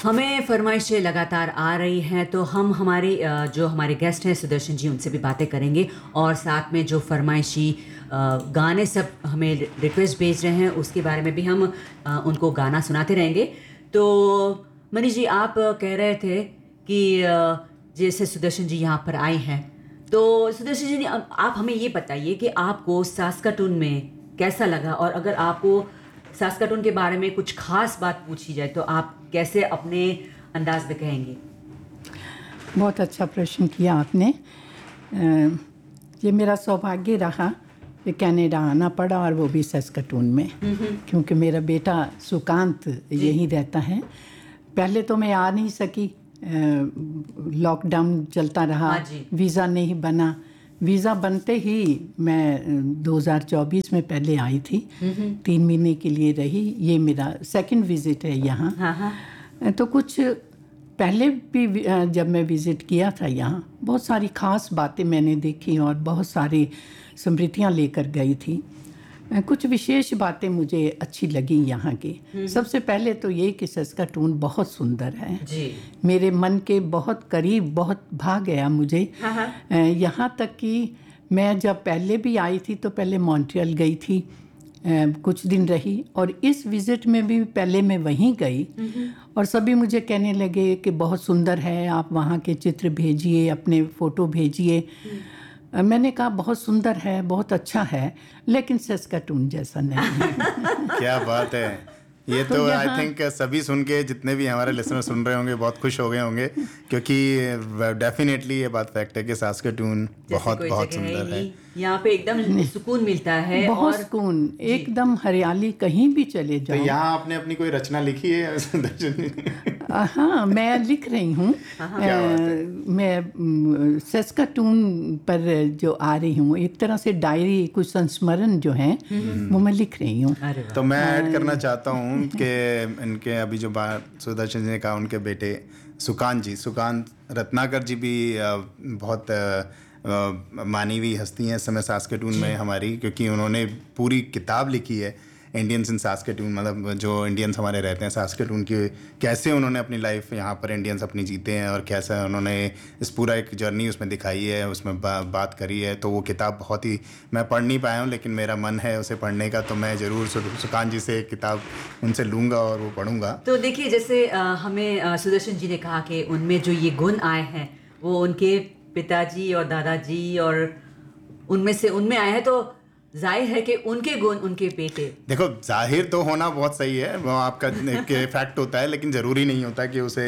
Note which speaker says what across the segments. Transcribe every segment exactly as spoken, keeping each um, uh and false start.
Speaker 1: हमें फरमाइशें लगातार आ रही हैं, तो हम हमारे अ, जो हमारे गेस्ट हैं सुदर्शन जी, उनसे भी बातें करेंगे और साथ में जो फरमाइशी अ, गाने सब हमें रिक्वेस्ट भेज रहे हैं उसके बारे में भी हम अ, उनको गाना सुनाते रहेंगे। तो मनीष जी, आप अ, कह रहे थे कि अ, जैसे सुदर्शन जी यहाँ पर आए हैं, तो सुदर्शन जी अब आप हमें ये बताइए कि आपको सास्काटून में कैसा लगा, और अगर आपको सास्काटून के बारे में कुछ खास बात पूछी जाए तो आप कैसे अपने अंदाज में कहेंगे?
Speaker 2: बहुत अच्छा प्रश्न किया आपने। अ, ये मेरा सौभाग्य रहा कि कनाडा आना पड़ा, और वो भी सास्काटून में, क्योंकि मेरा बेटा सुकांत यहीं रहता है। पहले तो मैं आ नहीं सकी, लॉकडाउन चलता रहा,
Speaker 1: हाँ जी।
Speaker 2: वीज़ा नहीं बना। वीज़ा बनते ही मैं दो हज़ार चौबीस में पहले आई थी, तीन महीने के लिए रही। ये मेरा सेकंड विज़िट है यहाँ।
Speaker 1: हाँ हाँ।
Speaker 2: तो कुछ पहले भी अ, जब मैं विज़िट किया था यहाँ, बहुत सारी ख़ास बातें मैंने देखी और बहुत सारी स्मृतियाँ लेकर गई थी। अ, कुछ विशेष बातें मुझे अच्छी लगी यहाँ की। सबसे पहले तो ये कि सास्काटून बहुत सुंदर है
Speaker 1: जी।
Speaker 2: मेरे मन के बहुत करीब, बहुत भा गया मुझे।
Speaker 1: हाँ हाँ।
Speaker 2: अ, यहाँ तक कि मैं जब पहले भी आई थी तो पहले मॉन्ट्रियल गई थी, अ, कुछ दिन रही, और इस विज़िट में भी पहले मैं वहीं गई, और सभी मुझे कहने लगे कि बहुत सुंदर है, आप वहाँ के चित्र भेजिए, अपने फ़ोटो भेजिए। अ, मैंने कहा बहुत सुंदर है, बहुत अच्छा है, लेकिन सास्काटून जैसा नहीं है।
Speaker 3: क्या बात है! ये
Speaker 2: तो
Speaker 3: तो आई
Speaker 2: यहाँ-
Speaker 3: थिंक सभी सुन के, जितने भी हमारे लिसनर सुन रहे होंगे, बहुत खुश हो गए होंगे, क्योंकि डेफिनेटली ये बात फैक्ट है कि सास्काटून
Speaker 1: जैसे
Speaker 3: बहुत
Speaker 1: कोई
Speaker 3: बहुत
Speaker 1: जगह
Speaker 3: सुंदर है।
Speaker 1: नहीं, यहाँ पे एकदम सुकून मिलता है।
Speaker 2: बहुत
Speaker 1: और
Speaker 2: सुकून, एकदम हरियाली, कहीं भी चले
Speaker 3: तो
Speaker 2: जाओ।
Speaker 3: यहाँ आपने अपनी कोई रचना लिखी है सुदर्शन जी?
Speaker 2: अ, हाँ, मैं लिख रही हूँ।
Speaker 3: क्या बात है।
Speaker 2: अ, मैं म, सास्काटून पर जो आ रही हूँ, एक तरह से डायरी, कुछ संस्मरण जो हैं वो मैं लिख रही हूँ।
Speaker 1: अरे वाह।
Speaker 3: तो मैं ऐड करना चाहता हूँ कि इनके अभी जो बात सुदर्शन जी ने कहा, उनके बेटे सुकांत जी, सुकांत रत्नाकर जी भी अ, बहुत अ, मानी हुई हस्ती हैं इस समय सास्काटून में हमारी, क्योंकि उन्होंने पूरी किताब लिखी है इंडियंस इन सास्काटून, मतलब जो इंडियंस हमारे रहते हैं सास्काटून की, कैसे उन्होंने अपनी लाइफ यहाँ पर इंडियंस अपनी जीते हैं, और कैसा उन्होंने इस पूरा एक जर्नी उसमें दिखाई है, उसमें बा, बात करी है। तो वो किताब बहुत ही, मैं पढ़ नहीं पाया हूँ, लेकिन मेरा मन है उसे पढ़ने का, तो मैं ज़रूर सुकांत जी से एक किताब उनसे लूँगा और वो पढ़ूँगा।
Speaker 1: तो देखिए, जैसे अ, हमें अ, सुदर्शन जी ने कहा कि उनमें जो ये गुण आए हैं वो उनके पिताजी और दादाजी और उनमें से उनमें आए हैं, तो जाहिर है कि उनके गुण उनके बेटे।
Speaker 3: देखो, जाहिर तो होना बहुत सही है, वो आपका एक फैक्ट होता है, लेकिन ज़रूरी नहीं होता कि उसे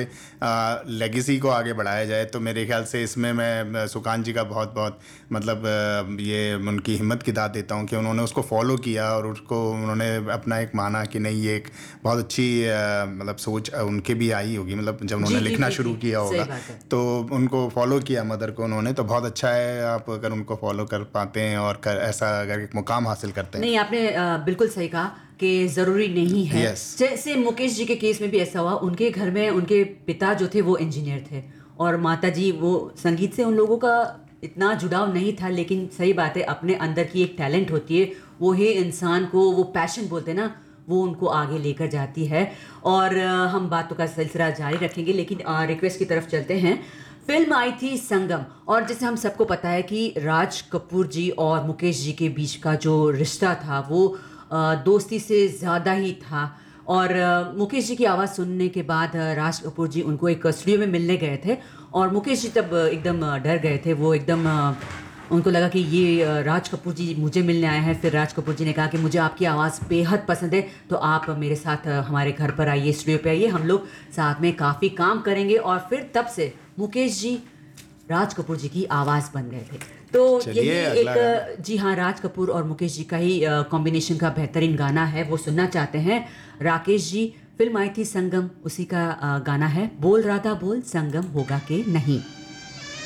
Speaker 3: लेगेसी को आगे बढ़ाया जाए। तो मेरे ख्याल से इसमें मैं सुकांत जी का बहुत बहुत मतलब आ, ये उनकी हिम्मत की दाद देता हूँ कि उन्होंने उसको फॉलो किया, और उसको उन्होंने अपना एक माना कि नहीं, ये एक बहुत अच्छी आ, मतलब सोच उनके भी आई होगी, मतलब जब उन्होंने
Speaker 1: जी, जी,
Speaker 3: लिखना
Speaker 1: जी,
Speaker 3: शुरू
Speaker 1: जी,
Speaker 3: किया
Speaker 1: सही
Speaker 3: होगा,
Speaker 1: बात है।
Speaker 3: तो उनको फॉलो किया मदर को उन्होंने, तो बहुत अच्छा है आप अगर उनको फॉलो कर पाते हैं और कर, ऐसा अगर एक मुकाम हासिल करते हैं।
Speaker 1: नहीं, आपने अ, बिल्कुल सही कहा कि ज़रूरी नहीं है।
Speaker 3: Yes.
Speaker 1: जैसे मुकेश जी के केस में भी ऐसा हुआ, उनके घर में उनके पिता जो थे वो इंजीनियर थे और माता जी, वो संगीत से उन लोगों का इतना जुड़ाव नहीं था, लेकिन सही बात है, अपने अंदर की एक टैलेंट होती है, वो ही इंसान को, वो पैशन बोलते हैं ना, वो उनको आगे लेकर जाती है। और अ, हम बातों का सिलसिला जारी रखेंगे, लेकिन रिक्वेस्ट की तरफ चलते हैं। फिल्म आई थी संगम, और जैसे हम सबको पता है कि राज कपूर जी और मुकेश जी के बीच का जो रिश्ता था वो अ, दोस्ती से ज़्यादा ही था। और अ, मुकेश जी की आवाज़ सुनने के बाद अ, राज कपूर जी उनको एक स्टूडियो में मिलने गए थे, और मुकेश जी तब अ, एकदम अ, डर गए थे। वो एकदम अ, उनको लगा कि ये अ, राज कपूर जी मुझे मिलने आए हैं। फिर राज कपूर जी ने कहा कि मुझे आपकी आवाज़ बेहद पसंद है, तो आप मेरे साथ अ, हमारे घर पर आइए, स्टूडियो पे आइए, हम लोग साथ में काफ़ी काम करेंगे। और फिर तब से मुकेश जी राज कपूर जी की आवाज़ बन गए थे। तो यही
Speaker 3: चलिए, अगला
Speaker 1: एक,
Speaker 3: गाना।
Speaker 1: जी हाँ, राज कपूर और मुकेश जी का ही कॉम्बिनेशन का बेहतरीन गाना है, वो सुनना चाहते हैं राकेश जी। फिल्म आई थी संगम, उसी का अ, गाना है, बोल राधा बोल संगम होगा कि नहीं।